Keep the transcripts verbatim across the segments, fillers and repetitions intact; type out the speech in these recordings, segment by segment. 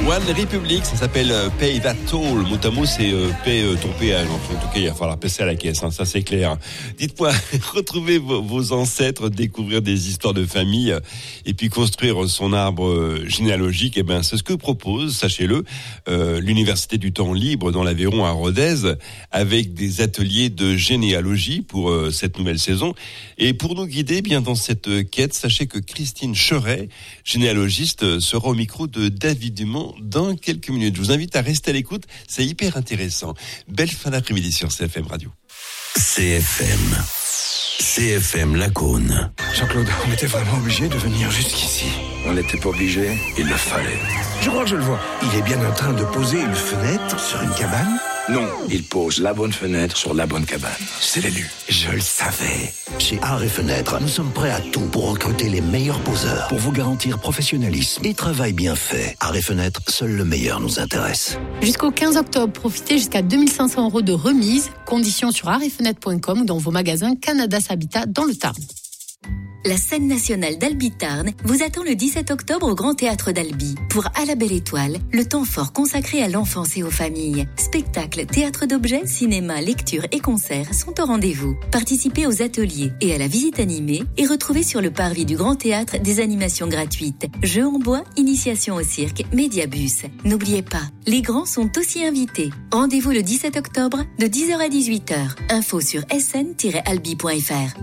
One Republic, ça s'appelle euh, Pay That Toll. Mot à mot, c'est euh, paye euh, ton péage. En tout cas, il va falloir passer à la caisse, hein, ça c'est clair. Dites-moi, retrouvez vos, vos ancêtres, découvrir des histoires de famille euh, et puis construire son arbre euh, généalogique. Eh ben, c'est ce que propose, sachez-le, euh, l'Université du Temps Libre dans l'Aveyron à Rodez, avec des ateliers de généalogie pour euh, cette nouvelle saison. Et pour nous guider bien dans cette euh, quête, sachez que Christine Cheret, généalogiste, euh, sera au micro de David Dumont dans quelques minutes. Je vous invite à rester à l'écoute, c'est hyper intéressant. Belle fin d'après-midi sur C F M Radio. C F M. C F M Lacaune. Jean-Claude, on était vraiment obligé de venir jusqu'ici. On n'était pas obligé, il le fallait. Je crois que je le vois. Il est bien en train de poser une fenêtre sur une cabane. Non, il pose la bonne fenêtre sur la bonne cabane. C'est l'élu. Je le savais. Chez Art et Fenêtres, nous sommes prêts à tout pour recruter les meilleurs poseurs, pour vous garantir professionnalisme et travail bien fait. Art et Fenêtres, seul le meilleur nous intéresse. Jusqu'au quinze octobre, profitez jusqu'à deux mille cinq cents euros de remise. Conditions sur art et fenêtres point com ou dans vos magasins Canada Habitat dans le Tarn. La scène nationale d'Albi-Tarn vous attend le dix-sept octobre au Grand Théâtre d'Albi pour À la Belle Étoile, le temps fort consacré à l'enfance et aux familles. Spectacles, théâtre d'objets, cinéma, lecture et concerts sont au rendez-vous. Participez aux ateliers et à la visite animée et retrouvez sur le parvis du Grand Théâtre des animations gratuites. Jeux en bois, initiation au cirque, médiabus. N'oubliez pas, les grands sont aussi invités. Rendez-vous le dix-sept octobre de dix heures à dix-huit heures. Info sur s n tiret albi point f r.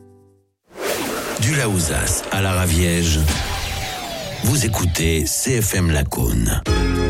Du Laouzas à la Raviège, vous écoutez C F M Lacaune.